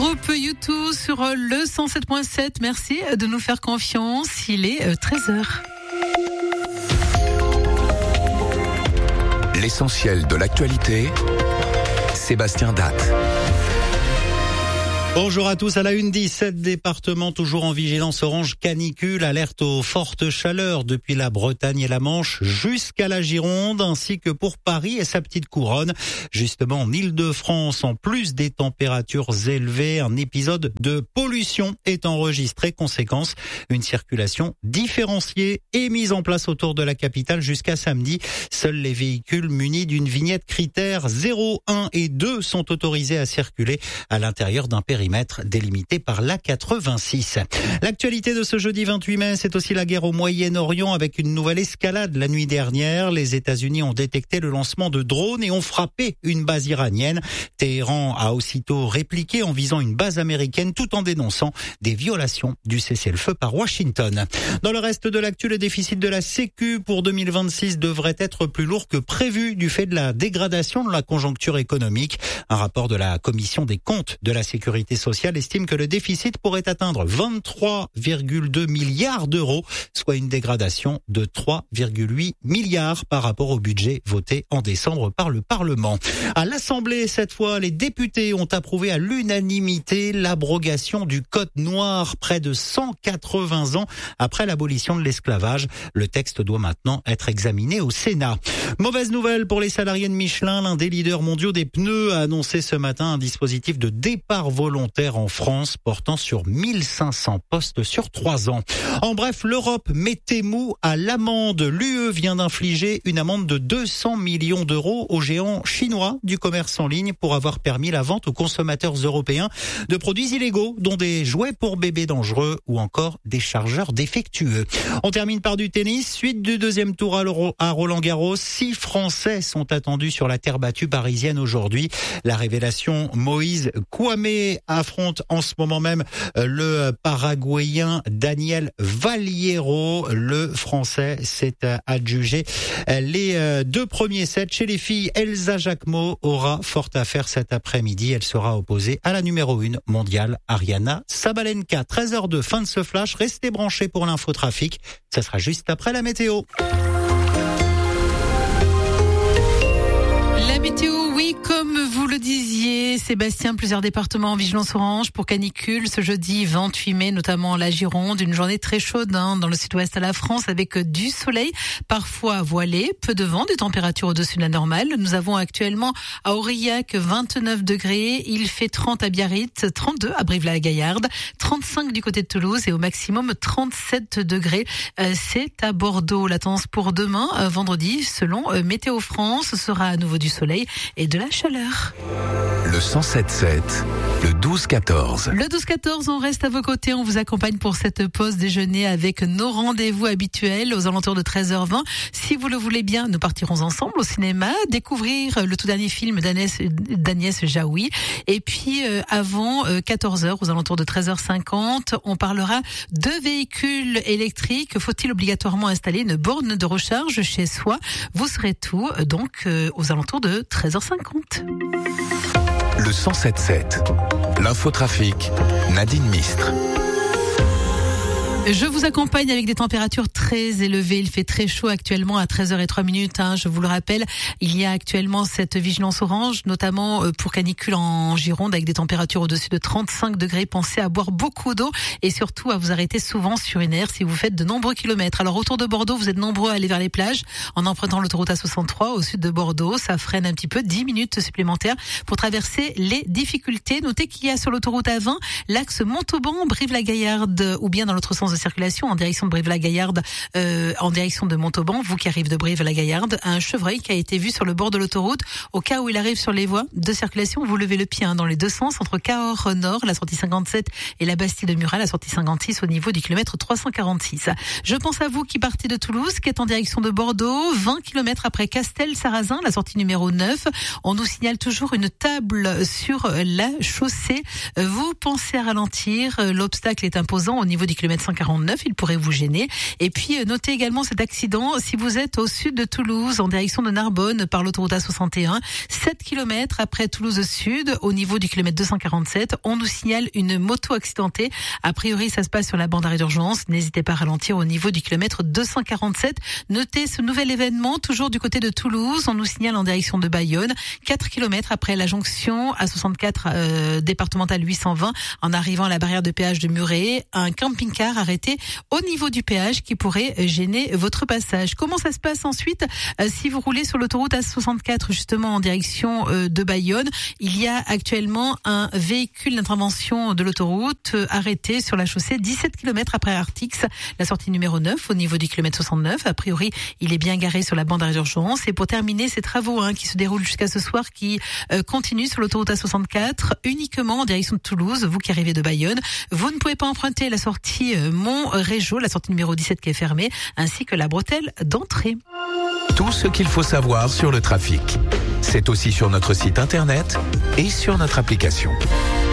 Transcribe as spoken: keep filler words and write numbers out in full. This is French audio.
Groupe U deux sur le cent sept point sept. Merci de nous faire confiance. Il est treize heures. L'essentiel de l'actualité, Sébastien Datte. Bonjour à tous, à la une, dix-sept départements toujours en vigilance orange canicule, alerte aux fortes chaleurs depuis la Bretagne et la Manche jusqu'à la Gironde, ainsi que pour Paris et sa petite couronne. Justement, en Île-de-France, en plus des températures élevées, un épisode de pollution est enregistré. Conséquence, une circulation différenciée est mise en place autour de la capitale jusqu'à samedi. Seuls les véhicules munis d'une vignette critère zéro, un et deux sont autorisés à circuler à l'intérieur d'un périmètre délimité par l'A quatre-vingt-six. L'actualité de ce jeudi vingt-huit mai, c'est aussi la guerre au Moyen-Orient avec une nouvelle escalade la nuit dernière. Les États-Unis ont détecté le lancement de drones et ont frappé une base iranienne. Téhéran a aussitôt répliqué en visant une base américaine tout en dénonçant des violations du cessez-le-feu par Washington. Dans le reste de l'actu, le déficit de la Sécu pour deux mille vingt-six devrait être plus lourd que prévu du fait de la dégradation de la conjoncture économique. Un rapport de la Commission des comptes de la Sécurité sociale estime que le déficit pourrait atteindre vingt-trois virgule deux milliards d'euros, soit une dégradation de trois virgule huit milliards par rapport au budget voté en décembre par le Parlement. À l'Assemblée, cette fois, les députés ont approuvé à l'unanimité l'abrogation du code noir près de cent quatre-vingts ans après l'abolition de l'esclavage. Le texte doit maintenant être examiné au Sénat. Mauvaise nouvelle pour les salariés de Michelin. L'un des leaders mondiaux des pneus a annoncé ce matin un dispositif de départ volontaire en France, portant sur mille cinq cents postes sur trois ans. En bref, l'Europe met Temu à l'amende. L'U E vient d'infliger une amende de deux cents millions d'euros aux géants chinois du commerce en ligne pour avoir permis la vente aux consommateurs européens de produits illégaux, dont des jouets pour bébés dangereux ou encore des chargeurs défectueux. On termine par du tennis. Suite du deuxième tour à Roland-Garros. Six Français sont attendus sur la terre battue parisienne aujourd'hui. La révélation Moïse Kouame affronte en ce moment même le Paraguayen Daniel Valliero. Le Français s'est adjugé les deux premiers sets. Chez les filles, Elsa Jacquemot aura fort à faire cet après-midi. Elle sera opposée à la numéro un mondiale, Ariana Sabalenka. treize heures deux, fin de ce flash. Restez branchés pour l'infotrafic. Ça sera juste après la météo. La météo, oui, comme vous le disiez, Sébastien, plusieurs départements en vigilance orange pour canicule ce jeudi vingt-huit mai, notamment la Gironde. Une journée très chaude hein, dans le sud-ouest de la France avec du soleil, parfois voilé, peu de vent, des températures au-dessus de la normale. Nous avons actuellement à Aurillac vingt-neuf degrés, il fait trente à Biarritz, trente-deux à Brive-la-Gaillarde, trente-cinq du côté de Toulouse et au maximum trente-sept degrés. Euh, c'est à Bordeaux. La tendance pour demain, euh, vendredi, selon euh, Météo France, sera à nouveau du soleil et de la chaleur. Le cent sept sept, le douze quatorze. Le douze quatorze, on reste à vos côtés, on vous accompagne pour cette pause déjeuner avec nos rendez-vous habituels aux alentours de treize heures vingt. Si vous le voulez bien, nous partirons ensemble au cinéma, découvrir le tout dernier film d'Agnès, d'Agnès Jaoui. Et puis euh, avant euh, quatorze heures, aux alentours de treize heures cinquante, on parlera de véhicules électriques. Faut-il obligatoirement installer une borne de recharge chez soi? Vous serez tout euh, donc euh, aux alentours de treize heures cinquante. Le cent sept sept, l'infotrafic, Nadine Mistre. Je vous accompagne avec des températures très élevées. Il fait très chaud actuellement à treize heures zéro trois minutes. Hein, je vous le rappelle, il y a actuellement cette vigilance orange, notamment pour canicule en Gironde, avec des températures au-dessus de trente-cinq degrés. Pensez à boire beaucoup d'eau et surtout à vous arrêter souvent sur une aire si vous faites de nombreux kilomètres. Alors autour de Bordeaux, vous êtes nombreux à aller vers les plages en empruntant l'autoroute A soixante-trois au sud de Bordeaux. Ça freine un petit peu, dix minutes supplémentaires pour traverser les difficultés. Notez qu'il y a sur l'autoroute A vingt l'axe Montauban, Brive-la-Gaillarde ou bien dans l'autre sens de circulation en direction de Brive-la-Gaillarde, euh, en direction de Montauban, vous qui arrivez de Brive-la-Gaillarde, un chevreuil qui a été vu sur le bord de l'autoroute. Au cas où il arrive sur les voies de circulation, vous levez le pied hein, dans les deux sens, entre Cahors Nord, la sortie cinquante-sept, et la Bastille de Murat, la sortie cinquante-six, au niveau du kilomètre trois cent quarante-six. Je pense à vous qui partez de Toulouse, qui est en direction de Bordeaux, vingt kilomètres après Castel-Sarrazin, la sortie numéro neuf. On nous signale toujours une table sur la chaussée. Vous pensez à ralentir, l'obstacle est imposant au niveau du kilomètre cent quarante-six. quarante-neuf, il pourrait vous gêner. Et puis notez également cet accident si vous êtes au sud de Toulouse en direction de Narbonne par l'autoroute A soixante et un, sept kilomètres après Toulouse Sud, au niveau du kilomètre deux cent quarante-sept, on nous signale une moto accidentée. A priori, ça se passe sur la bande d'arrêt d'urgence. N'hésitez pas à ralentir au niveau du kilomètre deux cent quarante-sept. Notez ce nouvel événement, toujours du côté de Toulouse. On nous signale en direction de Bayonne, quatre kilomètres après la jonction A soixante-quatre euh, départementale huit cent vingt, en arrivant à la barrière de péage de Muret, un camping-car arrêté au niveau du péage qui pourrait gêner votre passage. Comment ça se passe ensuite euh, si vous roulez sur l'autoroute A soixante-quatre, justement en direction euh, de Bayonne? Il y a actuellement un véhicule d'intervention de l'autoroute euh, arrêté sur la chaussée dix-sept kilomètres après Artix, la sortie numéro neuf, au niveau du kilomètre soixante-neuf. A priori, il est bien garé sur la bande d'arrêt d'urgence. Et pour terminer, ces travaux hein, qui se déroulent jusqu'à ce soir, qui euh, continuent sur l'autoroute A soixante-quatre, uniquement en direction de Toulouse. Vous qui arrivez de Bayonne, vous ne pouvez pas emprunter la sortie euh, Mont-Régeau, la sortie numéro dix-sept qui est fermée, ainsi que la bretelle d'entrée. Tout ce qu'il faut savoir sur le trafic, c'est aussi sur notre site internet et sur notre application.